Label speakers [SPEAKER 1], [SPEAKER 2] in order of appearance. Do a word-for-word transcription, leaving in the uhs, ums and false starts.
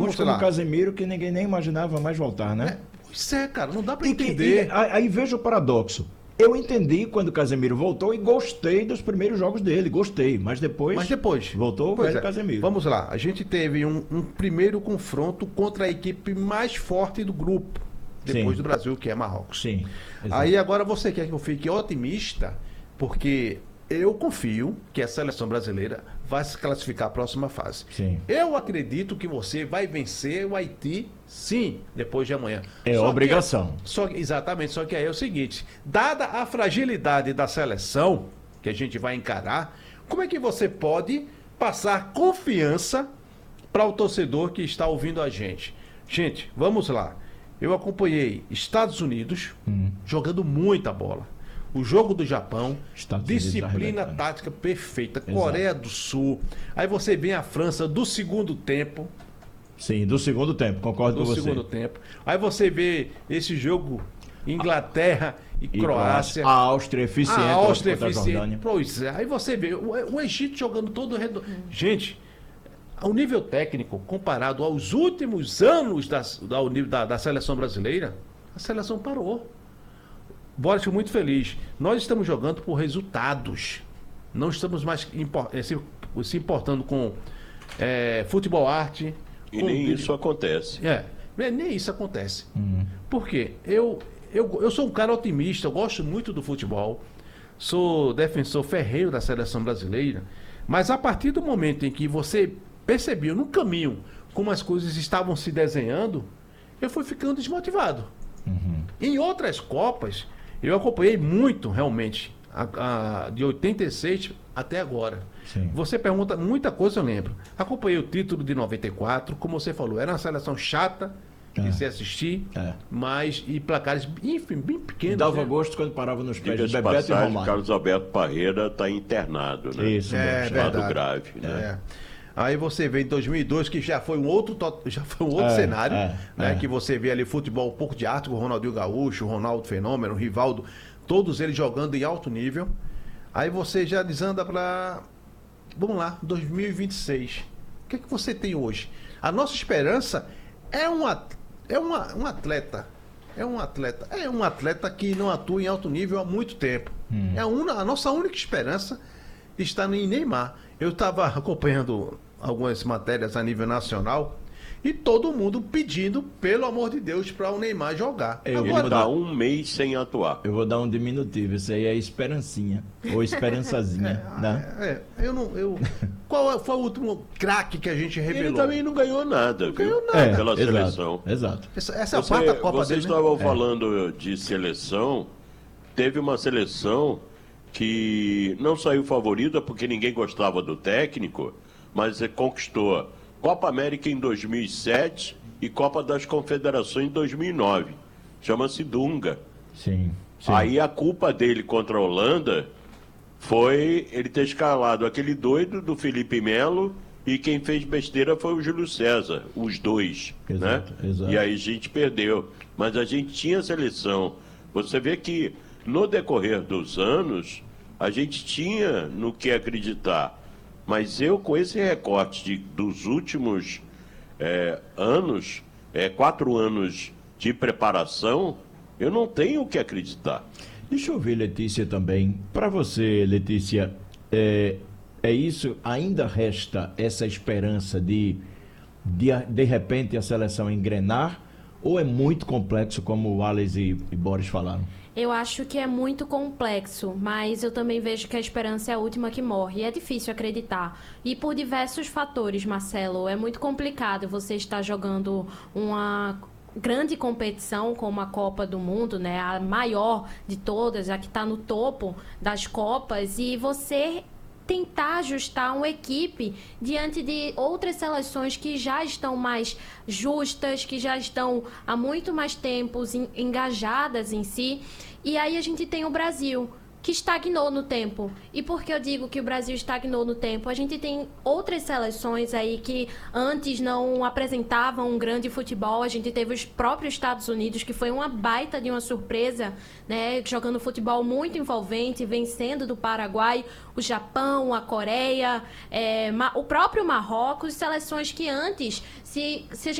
[SPEAKER 1] Vamos
[SPEAKER 2] como
[SPEAKER 1] lá.
[SPEAKER 2] o Casemiro, que ninguém nem imaginava mais voltar, né?
[SPEAKER 1] É, pois é, cara, não dá pra
[SPEAKER 2] E que-
[SPEAKER 1] entender.
[SPEAKER 2] e aí veja o paradoxo. Eu entendi quando o Casemiro voltou e gostei dos primeiros jogos dele, gostei, mas depois,
[SPEAKER 1] Mas depois.
[SPEAKER 2] voltou
[SPEAKER 1] Pois
[SPEAKER 2] o velho
[SPEAKER 1] é.
[SPEAKER 2] Casemiro.
[SPEAKER 1] Vamos lá. A gente teve um, um primeiro confronto contra a equipe mais forte do grupo, depois
[SPEAKER 2] Sim.
[SPEAKER 1] do Brasil, que é Marrocos.
[SPEAKER 2] Sim. exato.
[SPEAKER 1] Aí agora você quer que eu fique otimista, porque eu confio que a seleção brasileira vai se classificar à próxima fase.
[SPEAKER 2] Sim.
[SPEAKER 1] Eu acredito que você vai vencer o Haiti, sim, depois de amanhã.
[SPEAKER 2] É
[SPEAKER 1] Só que-
[SPEAKER 2] obrigação.
[SPEAKER 1] só, exatamente, só que aí é o seguinte, dada a fragilidade da seleção que a gente vai encarar, como é que você pode passar confiança para o torcedor que está ouvindo a gente? Gente, vamos lá. Eu acompanhei Estados Unidos
[SPEAKER 2] Hum.
[SPEAKER 1] jogando muita bola. O jogo do Japão,
[SPEAKER 2] Estados Unidos
[SPEAKER 1] disciplina
[SPEAKER 2] arrebentando.
[SPEAKER 1] tática perfeita. Coreia do Sul. Aí você vem a França do segundo tempo.
[SPEAKER 2] Sim, do segundo tempo, concordo
[SPEAKER 1] Do
[SPEAKER 2] com você.
[SPEAKER 1] segundo tempo. Aí você vê esse jogo Inglaterra e,
[SPEAKER 2] E
[SPEAKER 1] Croácia.
[SPEAKER 2] A Áustria eficiente.
[SPEAKER 1] A Áustria
[SPEAKER 2] contra a
[SPEAKER 1] eficiente.
[SPEAKER 2] Jordânia.
[SPEAKER 1] Pois é. Aí você vê o, o Egito jogando todo redondo. Gente, ao nível técnico, comparado aos últimos anos das, da, ao nível da, da seleção brasileira, a seleção parou. Boris, fico muito feliz. Nós estamos jogando por resultados. Não estamos mais impor- eh, se, se importando com eh, futebol arte.
[SPEAKER 3] E
[SPEAKER 1] com-
[SPEAKER 3] nem isso acontece.
[SPEAKER 1] É, né, nem isso acontece.
[SPEAKER 2] Uhum.
[SPEAKER 1] Por quê? Eu, eu, eu sou um cara otimista, eu gosto muito do futebol, sou defensor ferrenho da seleção brasileira, mas a partir do momento em que você percebeu no caminho como as coisas estavam se desenhando, eu fui ficando desmotivado.
[SPEAKER 2] Uhum.
[SPEAKER 1] Em outras Copas, eu acompanhei muito, realmente, a, a- de oitenta e seis até agora.
[SPEAKER 2] Sim.
[SPEAKER 1] Você pergunta, muita coisa eu lembro. Acompanhei o título de noventa e quatro, como você falou, era uma seleção chata de
[SPEAKER 2] É.
[SPEAKER 1] se assistir,
[SPEAKER 2] É.
[SPEAKER 1] mas e placares, enfim, bem pequenos.
[SPEAKER 2] Dava
[SPEAKER 1] né?
[SPEAKER 2] gosto quando parava nos pés de
[SPEAKER 3] Diga-se de
[SPEAKER 2] Bebeto e
[SPEAKER 3] passagem,
[SPEAKER 2] Romário.
[SPEAKER 3] Carlos Alberto Parreira está internado, né?
[SPEAKER 2] Isso,
[SPEAKER 1] É,
[SPEAKER 2] mesmo.
[SPEAKER 1] verdade.
[SPEAKER 3] Estado grave, né?
[SPEAKER 1] É. Aí você vê em dois mil e dois que já foi um outro, to- já foi um outro
[SPEAKER 2] É,
[SPEAKER 1] cenário,
[SPEAKER 2] é,
[SPEAKER 1] né?
[SPEAKER 2] é.
[SPEAKER 1] Que você vê ali futebol um pouco de arte com o Ronaldinho Gaúcho, o Ronaldo Fenômeno, o Rivaldo, todos eles jogando em alto nível. Aí você já desanda para, vamos lá, dois mil e vinte e seis. O que é que você tem hoje? A nossa esperança é um, at- é uma, um atleta. É um atleta. É um atleta que não atua em alto nível há muito tempo.
[SPEAKER 2] Hum.
[SPEAKER 1] É a, una- a nossa única esperança está em Neymar. Eu estava acompanhando algumas matérias a nível nacional e todo mundo pedindo, pelo amor de Deus, para o Neymar jogar.
[SPEAKER 2] Eu
[SPEAKER 3] Ele
[SPEAKER 2] vou
[SPEAKER 3] está
[SPEAKER 2] dar-
[SPEAKER 3] um mês sem atuar.
[SPEAKER 2] Eu vou dar um diminutivo, isso aí é esperancinha. Ou esperançazinha, né?
[SPEAKER 1] É, eu não. Eu... Qual foi o último craque que a gente
[SPEAKER 3] Ele
[SPEAKER 1] revelou?
[SPEAKER 3] também não ganhou nada, viu?
[SPEAKER 1] ganhou nada.
[SPEAKER 2] É,
[SPEAKER 3] Pela
[SPEAKER 2] exato,
[SPEAKER 3] seleção.
[SPEAKER 2] Exato.
[SPEAKER 1] Essa, essa é a
[SPEAKER 3] Você,
[SPEAKER 1] quarta Copa
[SPEAKER 3] vocês
[SPEAKER 1] dele. né?
[SPEAKER 3] estavam falando de seleção. Teve uma seleção que não saiu favorita porque ninguém gostava do técnico, mas eh, conquistou Copa América em dois mil e sete e Copa das Confederações em dois mil e nove. Chama-se Dunga.
[SPEAKER 2] Sim. sim.
[SPEAKER 3] Aí a culpa dele contra a Holanda foi ele ter escalado aquele doido do Felipe Melo e quem fez besteira foi o Júlio César, os dois,
[SPEAKER 2] Exato,
[SPEAKER 3] né?
[SPEAKER 2] exato.
[SPEAKER 3] E aí a gente perdeu. Mas a gente tinha seleção. Você vê que no decorrer dos anos a gente tinha no que acreditar. Mas eu, com esse recorte de, dos últimos eh, anos, eh, quatro anos de preparação, eu não tenho o que acreditar.
[SPEAKER 2] Deixa eu ver, Letícia, também. Para você, Letícia, é, é isso? Ainda resta essa esperança de, de, de repente, a seleção engrenar? Ou é muito complexo, como o Alex e, e Boris falaram?
[SPEAKER 4] Eu acho que é muito complexo, mas eu também vejo que a esperança é a última que morre. E é difícil acreditar. E por diversos fatores, Marcelo. É muito complicado você estar jogando uma grande competição como a Copa do Mundo, né? A maior de todas, a que está no topo das Copas. E você tentar ajustar uma equipe diante de outras seleções que já estão mais justas, que já estão há muito mais tempos en- engajadas em si. E aí a gente tem o Brasil, que estagnou no tempo. E por que eu digo que o Brasil estagnou no tempo? A gente tem outras seleções aí que antes não apresentavam um grande futebol. A gente teve os próprios Estados Unidos, que foi uma baita de uma surpresa, né? Jogando futebol muito envolvente, vencendo do Paraguai, o Japão, a Coreia, é, Ma- o próprio Marrocos, seleções que antes, se, se a gente